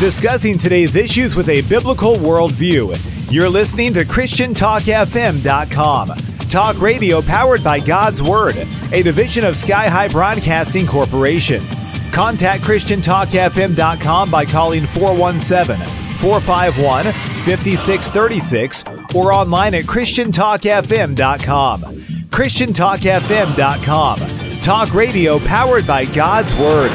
discussing today's issues with a biblical worldview. You're listening to ChristianTalkFM.com. Talk radio powered by God's Word, a division of Sky High Broadcasting Corporation. Contact ChristianTalkFM.com by calling 417-451-5636 or online at ChristianTalkFM.com. ChristianTalkFM.com. Talk radio powered by God's Word.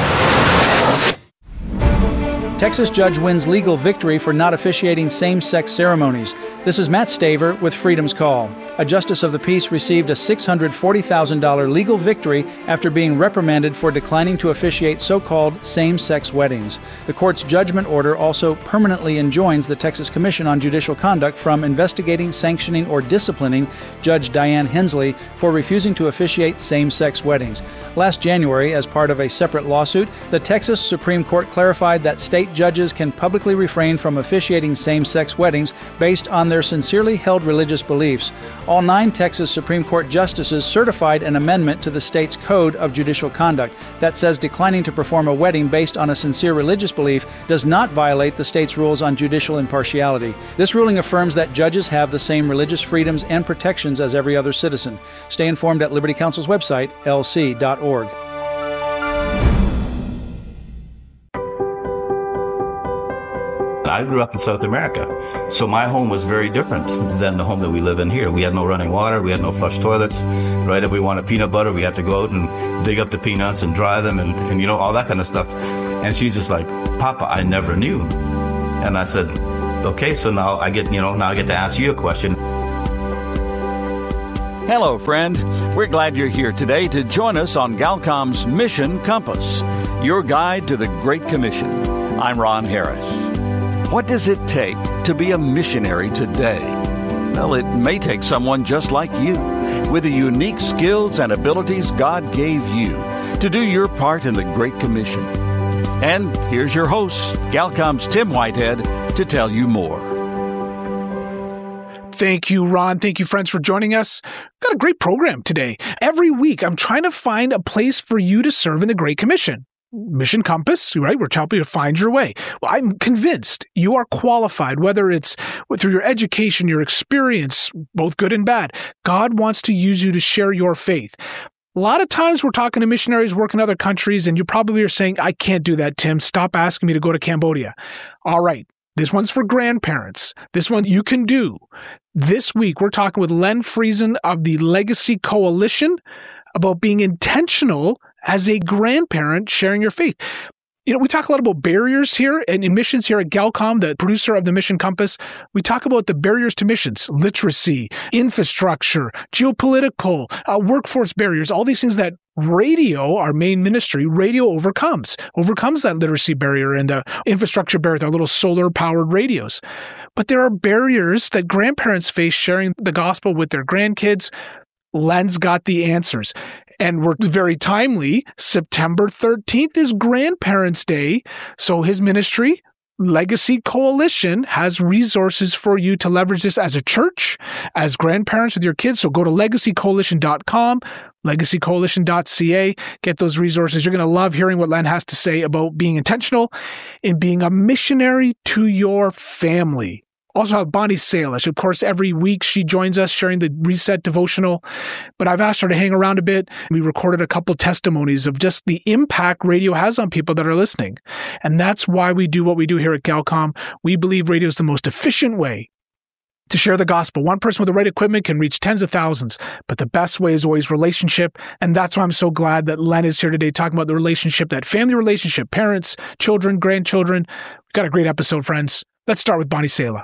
Texas judge wins legal victory for not officiating same-sex ceremonies. This is Matt Staver with Freedom's Call. A justice of the peace received a $640,000 legal victory after being reprimanded for declining to officiate so-called same-sex weddings. The court's judgment order also permanently enjoins the Texas Commission on Judicial Conduct from investigating, sanctioning, or disciplining Judge Diane Hensley for refusing to officiate same-sex weddings. Last January, as part of a separate lawsuit, the Texas Supreme Court clarified that state judges can publicly refrain from officiating same-sex weddings based on their sincerely held religious beliefs. All 9 Texas Supreme Court justices certified an amendment to the state's Code of Judicial Conduct that says declining to perform a wedding based on a sincere religious belief does not violate the state's rules on judicial impartiality. This ruling affirms that judges have the same religious freedoms and protections as every other citizen. Stay informed at Liberty Counsel's website, lc.org. I grew up in South America, so my home was very different than the home that we live in here. We had no running water, we had no flush toilets, right? If we wanted peanut butter, we had to go out and dig up the peanuts and dry them and you know, all that kind of stuff. And she's just like, Papa, I never knew. And I said, okay, so now I get to ask you a question. Hello, friend. We're glad you're here today to join us on Galcom's Mission Compass, your guide to the Great Commission. I'm Ron Harris. What does it take to be a missionary today? Well, it may take someone just like you, with the unique skills and abilities God gave you to do your part in the Great Commission. And here's your host, Galcom's Tim Whitehead, to tell you more. Thank you, Ron. Thank you, friends, for joining us. We've got a great program today. Every week, I'm trying to find a place for you to serve in the Great Commission. Mission Compass, right? We're helping you to find your way. Well, I'm convinced you are qualified, whether it's through your education, your experience, both good and bad. God wants to use you to share your faith. A lot of times we're talking to missionaries work in other countries, and you probably are saying, I can't do that, Tim. Stop asking me to go to Cambodia. All right. This one's for grandparents. This one you can do. This week, we're talking with Len Friesen of the Legacy Coalition about being intentional as a grandparent sharing your faith. You know, we talk a lot about barriers here and in missions here at Galcom, the producer of the Mission Compass. We talk about the barriers to missions, literacy, infrastructure, geopolitical, workforce barriers, all these things that radio, our main ministry, radio overcomes that literacy barrier and the infrastructure barrier with our little solar-powered radios. But there are barriers that grandparents face sharing the gospel with their grandkids. Len's got the answers. And we're very timely. September 13th is Grandparents' Day. So his ministry, Legacy Coalition, has resources for you to leverage this as a church, as grandparents with your kids. So go to legacycoalition.com, legacycoalition.ca, get those resources. You're going to love hearing what Len has to say about being intentional in being a missionary to your family. Also have Bonnie Salish. Of course, every week she joins us sharing the Reset devotional, but I've asked her to hang around a bit. We recorded a couple testimonies of just the impact radio has on people that are listening. And that's why we do what we do here at Galcom. We believe radio is the most efficient way to share the gospel. One person with the right equipment can reach tens of thousands, but the best way is always relationship. And that's why I'm so glad that Len is here today talking about the relationship, that family relationship, parents, children, grandchildren. We've got a great episode, friends. Let's start with Bonnie Sala.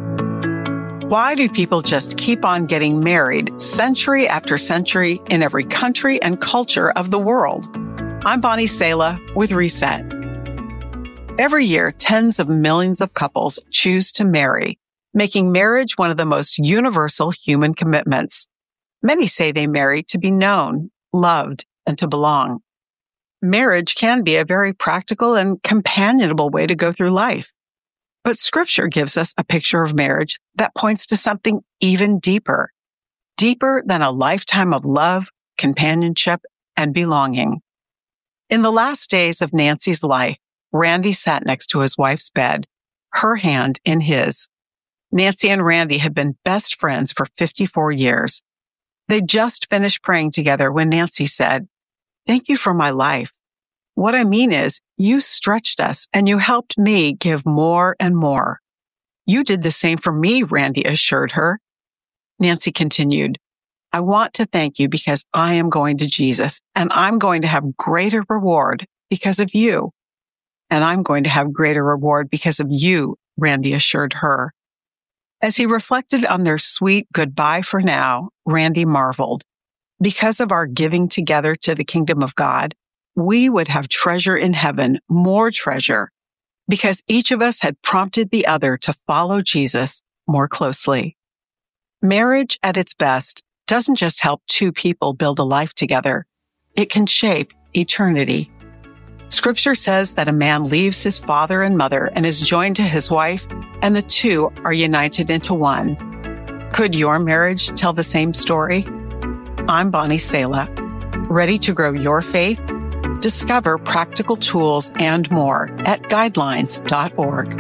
Why do people just keep on getting married century after century in every country and culture of the world? I'm Bonnie Sala with Reset. Every year, tens of millions of couples choose to marry, making marriage one of the most universal human commitments. Many say they marry to be known, loved, and to belong. Marriage can be a very practical and companionable way to go through life. But Scripture gives us a picture of marriage that points to something even deeper than a lifetime of love, companionship, and belonging. In the last days of Nancy's life, Randy sat next to his wife's bed, her hand in his. Nancy and Randy had been best friends for 54 years. They just finished praying together when Nancy said, "Thank you for my life. What I mean is, you stretched us and you helped me give more and more." "You did the same for me," Randy assured her. Nancy continued, "I want to thank you because I am going to Jesus and I'm going to have greater reward because of you." "And I'm going to have greater reward because of you," Randy assured her. As he reflected on their sweet goodbye for now, Randy marveled. Because of our giving together to the kingdom of God, we would have treasure in heaven, more treasure, because each of us had prompted the other to follow Jesus more closely. Marriage at its best doesn't just help two people build a life together. It can shape eternity. Scripture says that a man leaves his father and mother and is joined to his wife, and the two are united into one. Could your marriage tell the same story? I'm Bonnie Sala. Ready to grow your faith? Discover practical tools and more at guidelines.org.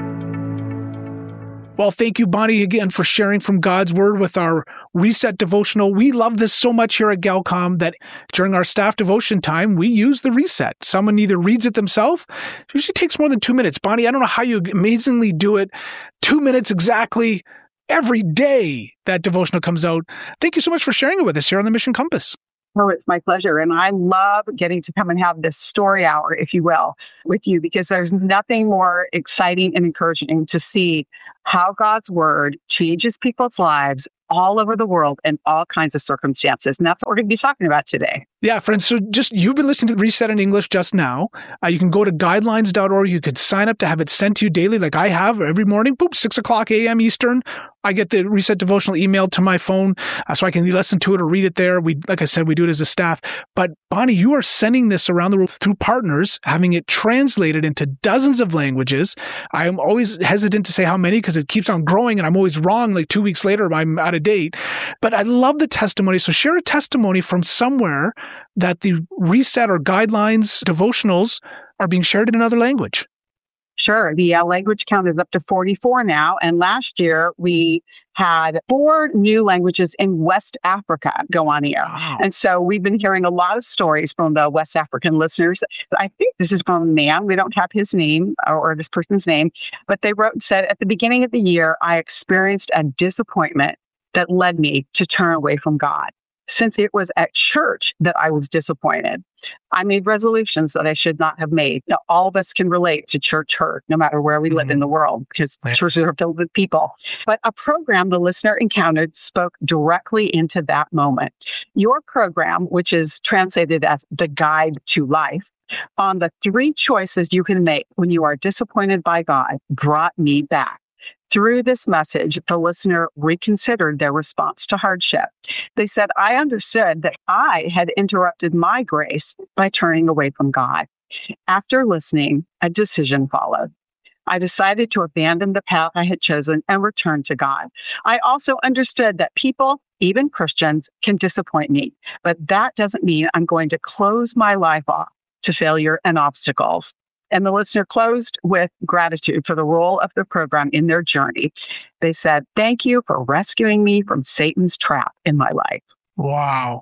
Well, thank you, Bonnie, again for sharing from God's Word with our Reset devotional. We love this so much here at Galcom that during our staff devotion time, we use the Reset. Someone either reads it themselves. It usually takes more than 2 minutes. Bonnie, I don't know how you amazingly do it. 2 minutes exactly every day that devotional comes out. Thank you so much for sharing it with us here on the Mission Compass. Oh, it's my pleasure. And I love getting to come and have this story hour, if you will, with you, because there's nothing more exciting and encouraging to see how God's Word changes people's lives all over the world in all kinds of circumstances. And that's what we're going to be talking about today. Yeah, friends. So you've been listening to Reset in English just now. You can go to guidelines.org. You could sign up to have it sent to you daily, like I have every morning. Boop, 6 o'clock a.m. Eastern. I get the Reset devotional emailed to my phone so I can listen to it or read it there. Like I said, we do it as a staff. But Bonnie, you are sending this around the world through partners, having it translated into dozens of languages. I am always hesitant to say how many because it keeps on growing and I'm always wrong. Like 2 weeks later, I'm out of date. But I love the testimony. So share a testimony from somewhere that the Reset or Guidelines devotionals are being shared in another language. Sure. The language count is up to 44 now. And last year, we had 4 new languages in West Africa go on air. Wow. And so we've been hearing a lot of stories from the West African listeners. I think this is from a man. We don't have his name or this person's name, but they wrote and said, "At the beginning of the year, I experienced a disappointment that led me to turn away from God. Since it was at church that I was disappointed, I made resolutions that I should not have made." Now, all of us can relate to church hurt, no matter where we live in the world, because churches are filled with people. But a program the listener encountered spoke directly into that moment. Your program, which is translated as The Guide to Life, on the 3 choices you can make when you are disappointed by God, brought me back. Through this message, the listener reconsidered their response to hardship. They said, "I understood that I had interrupted my grace by turning away from God." After listening, a decision followed. I decided to abandon the path I had chosen and return to God. I also understood that people, even Christians, can disappoint me, but that doesn't mean I'm going to close my life off to failure and obstacles. And the listener closed with gratitude for the role of the program in their journey. They said, "Thank you for rescuing me from Satan's trap in my life." Wow.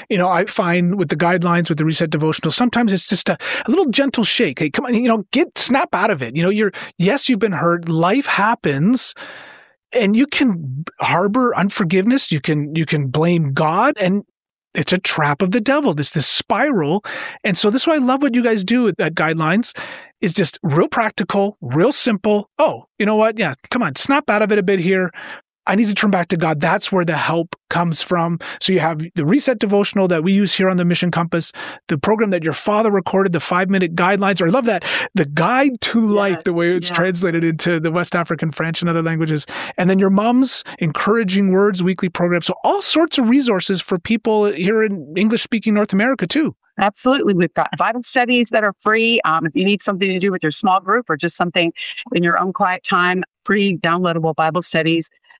I find with the guidelines, with the Reset devotional, sometimes it's just a little gentle shake. Hey, come on, snap out of it. You've been hurt. Life happens. And you can harbor unforgiveness. You can blame God, and it's a trap of the devil. This spiral. And so this is why I love what you guys do at Guidelines. Is just real practical, real simple. Oh, you know what? Yeah, come on, snap out of it a bit here. I need to turn back to God. That's where the help comes from. So you have the Reset devotional that we use here on the Mission Compass, the program that your father recorded, the 5-minute guidelines, or I love that, the Guide to Life, the way it's translated into the West African, French, and other languages. And then your mom's Encouraging Words weekly program. So all sorts of resources for people here in English-speaking North America too. Absolutely. We've got Bible studies that are free. If you need something to do with your small group or just something in your own quiet time, free downloadable Bible studies.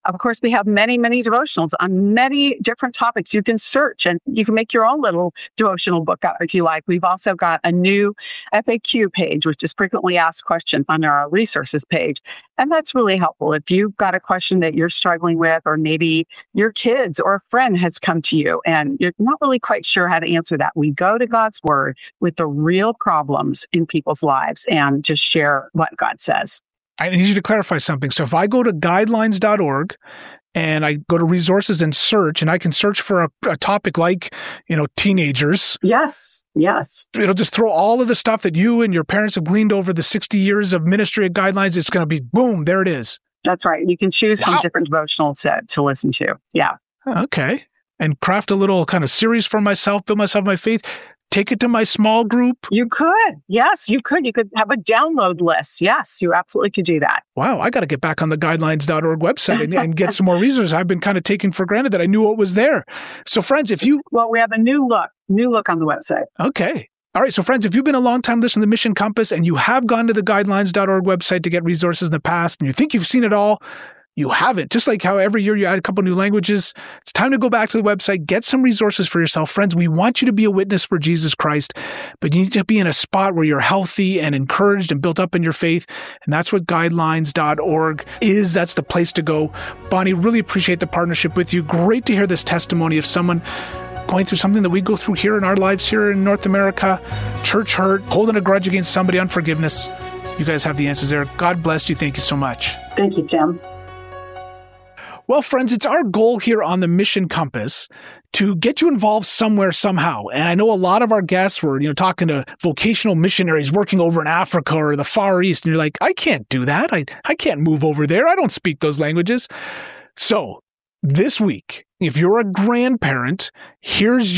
Of course, we have many, many devotionals on many different topics. You can search and you can make your own little devotional book up if you like. We've also got a new FAQ page, which is frequently asked questions, on our resources page. And that's really helpful. If you've got a question that you're struggling with, or maybe your kids or a friend has come to you and you're not really quite sure how to answer that, we go to God's Word with the real problems in people's lives and just share what God says. I need you to clarify something. So if I go to guidelines.org and I go to resources and search, and I can search for a topic like, teenagers. Yes. It'll just throw all of the stuff that you and your parents have gleaned over the 60 years of ministry at Guidelines. It's going to be, boom, there it is. That's right. You can choose from different devotionals to listen to. Yeah. Okay. And craft a little kind of series for myself, build myself my faith. Take it to my small group? You could. Yes, you could. You could have a download list. Yes, you absolutely could do that. Wow, I got to get back on the guidelines.org website and get some more resources. I've been kind of taking for granted that I knew what was there. So friends, Well, we have a new look on the website. Okay. All right. So friends, if you've been a long time listener to the Mission Compass and you have gone to the guidelines.org website to get resources in the past and you think you've seen it all, you haven't. Just like how every year you add a couple new languages, it's time to go back to the website, get some resources for yourself. Friends, we want you to be a witness for Jesus Christ, but you need to be in a spot where you're healthy and encouraged and built up in your faith. And that's what guidelines.org is. That's the place to go. Bonnie, really appreciate the partnership with you. Great to hear this testimony of someone going through something that we go through here in our lives here in North America, church hurt, holding a grudge against somebody, unforgiveness. You guys have the answers there. God bless you. Thank you so much. Thank you, Tim. Well, friends, it's our goal here on the Mission Compass to get you involved somewhere, somehow. And I know a lot of our guests were, talking to vocational missionaries working over in Africa or the Far East. And you're like, I can't do that. I can't move over there. I don't speak those languages. So this week, if you're a grandparent, here's